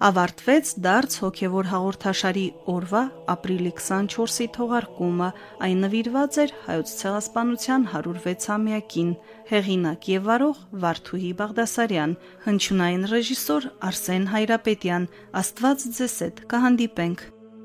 Ավարտվեց դարձ հոգևոր հաղորդաշարի օրվա ապրիլի 24-ի թողարկումը, այն նվիրված էր Հայոց ցեղասպանության 106-ամյակին, հեղինակ եւ վարող Վարդուհի Բաղդասարյան, հնչյունային ռեժիսոր Արսեն Հայրապետյան, Աստված ձեզ հետ, կհանդիպենք